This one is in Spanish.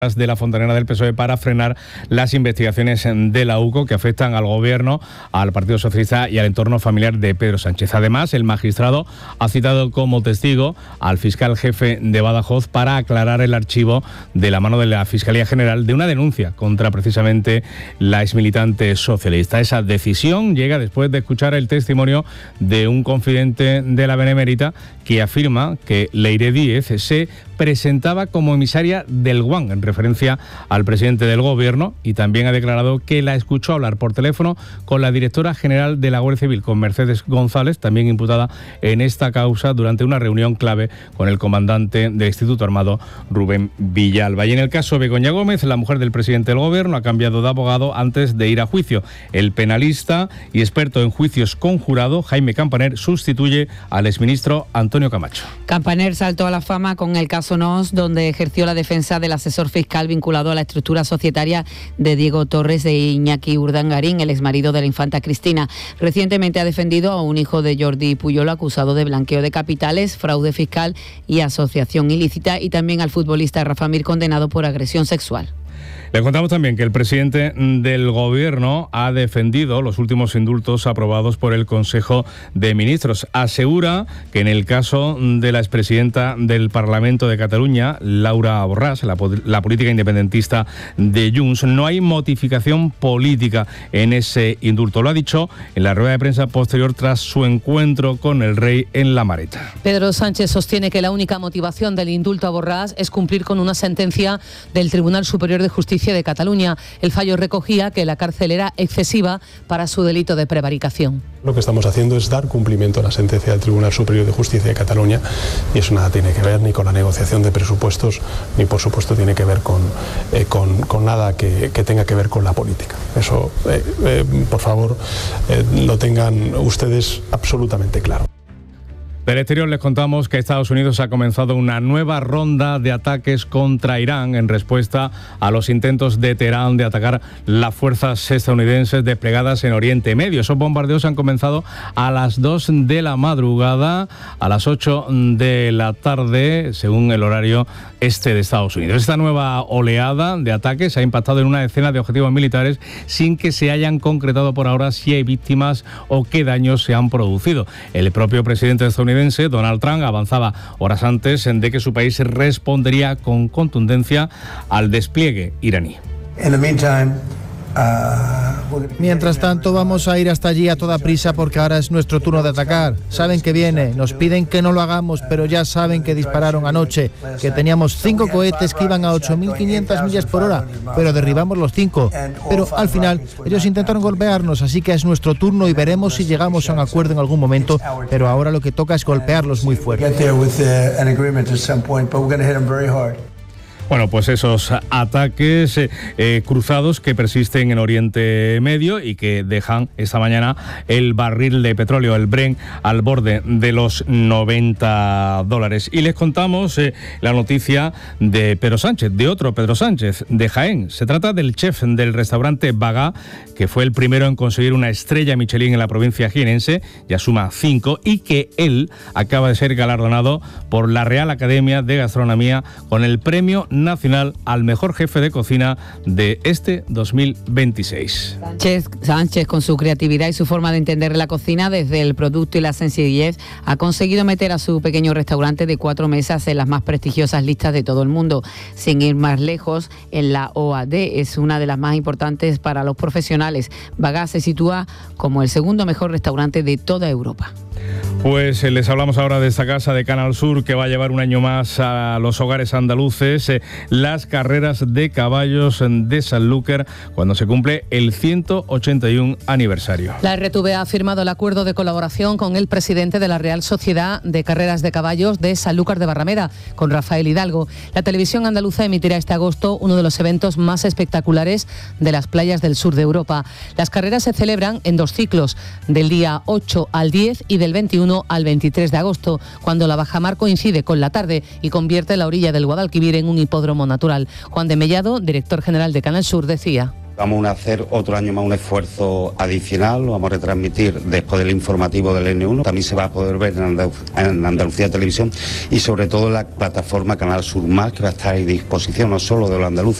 de la Fontanera del PSOE para frenar las investigaciones de la UCO que afectan al Gobierno, al Partido Socialista y al entorno familiar de Pedro Sánchez. Además, el magistrado ha citado como testigo al fiscal jefe de Badajoz para aclarar el archivo de la mano de la Fiscalía General de una denuncia contra precisamente la exmilitante socialista. Esa decisión llega después de escuchar el testimonio de un confidente de la Benemérita que afirma que Leire Díez se presentaba como emisaria del GUAN en referencia al presidente del Gobierno, y también ha declarado que la escuchó hablar por teléfono con la directora general de la Guardia Civil, con Mercedes González, también imputada en esta causa, durante una reunión clave con el comandante del Instituto Armado, Rubén Villalba. Y en el caso de Begoña Gómez, la mujer del presidente del Gobierno, ha cambiado de abogado antes de ir a juicio. El penalista y experto en juicios conjurado, Jaime Campaner, sustituye al exministro Antonio Camacho. Campaner saltó a la fama con el caso Nos, donde ejerció la defensa del asesor fiscal vinculado a la estructura societaria de Diego Torres e Iñaki Urdangarín, el exmarido de la infanta Cristina. Recientemente ha defendido a un hijo de Jordi Puyol acusado de blanqueo de capitales, fraude fiscal y asociación ilícita, y también al futbolista Rafa Mir, condenado por agresión sexual. Le contamos también que el presidente del Gobierno ha defendido los últimos indultos aprobados por el Consejo de Ministros. Asegura que en el caso de la expresidenta del Parlamento de Cataluña, Laura Borràs, la política independentista de Junts, no hay motivación política en ese indulto. Lo ha dicho en la rueda de prensa posterior tras su encuentro con el rey en La Mareta. Pedro Sánchez sostiene que la única motivación del indulto a Borràs es cumplir con una sentencia del Tribunal Superior de Justicia de Cataluña. El fallo recogía que la cárcel era excesiva para su delito de prevaricación. Lo que estamos haciendo es dar cumplimiento a la sentencia del Tribunal Superior de Justicia de Cataluña, y eso nada tiene que ver ni con la negociación de presupuestos, ni por supuesto tiene que ver con nada que tenga que ver con la política. Eso, por favor, lo tengan ustedes absolutamente claro. Del exterior les contamos que Estados Unidos ha comenzado una nueva ronda de ataques contra Irán en respuesta a los intentos de Teherán de atacar las fuerzas estadounidenses desplegadas en Oriente Medio. Esos bombardeos han comenzado a las 2 de la madrugada, a las 8 de la tarde, según el horario este de Estados Unidos. Esta nueva oleada de ataques ha impactado en una decena de objetivos militares sin que se hayan concretado por ahora si hay víctimas o qué daños se han producido. El propio presidente estadounidense, Donald Trump, avanzaba horas antes de que su país respondería con contundencia al despliegue iraní. Mientras tanto, vamos a ir hasta allí a toda prisa porque ahora es nuestro turno de atacar. Saben que viene, nos piden que no lo hagamos, pero ya saben que dispararon anoche, que teníamos 5 cohetes que iban a 8.500 millas por hora, pero derribamos los 5. Pero al final, ellos intentaron golpearnos, así que es nuestro turno y veremos si llegamos a un acuerdo en algún momento, pero ahora lo que toca es golpearlos muy fuerte. Bueno, pues esos ataques cruzados que persisten en Oriente Medio y que dejan esta mañana el barril de petróleo, el Brent, al borde de los $90. Y les contamos la noticia de Pedro Sánchez, de otro Pedro Sánchez, de Jaén. Se trata del chef del restaurante Bagá, que fue el primero en conseguir una estrella Michelin en la provincia jienense, ya suma 5, y que él acaba de ser galardonado por la Real Academia de Gastronomía con el premio nacional al mejor jefe de cocina de este 2026. Sánchez, con su creatividad y su forma de entender la cocina desde el producto y la sencillez, ha conseguido meter a su pequeño restaurante de 4 mesas en las más prestigiosas listas de todo el mundo. Sin ir más lejos, en la OAD es una de las más importantes para los profesionales. Bagá se sitúa como el segundo mejor restaurante de toda Europa. Pues les hablamos ahora de esta casa de Canal Sur que va a llevar un año más a los hogares andaluces, las carreras de caballos de Sanlúcar, cuando se cumple el 181 aniversario. La RTVE ha firmado el acuerdo de colaboración con el presidente de la Real Sociedad de Carreras de Caballos de Sanlúcar de Barrameda, con Rafael Hidalgo. La televisión andaluza emitirá este agosto uno de los eventos más espectaculares de las playas del sur de Europa. Las carreras se celebran en 2 ciclos, del día 8 al 10 y del 21 al 23 de agosto, cuando la bajamar coincide con la tarde y convierte la orilla del Guadalquivir en un hipódromo natural. Juan de Mellado, director general de Canal Sur, decía: Vamos a hacer otro año más un esfuerzo adicional, lo vamos a retransmitir después del informativo del N1, también se va a poder ver en Andalucía Televisión y sobre todo en la plataforma Canal Sur Más, que va a estar a disposición no solo de los andaluces,